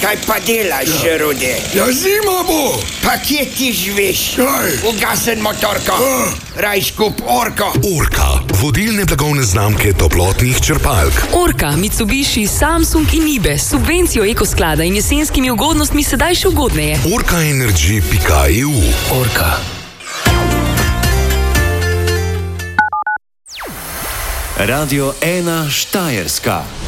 Kaj pa delaš, Rudi? Ja, zima bo. Pa kje ti živiš? Kaj? Ugasen motorko. Raj skup Orko. Orka, vodilne blagovne znamke toplotnih črpalk. Orka, Mitsubishi, Samsung in Nibe s subvencijo ekosklada in jesenskimi ugodnostmi sedaj še ugodneje. orkaenergy.eu. Orka. Radio 1 Štajerska.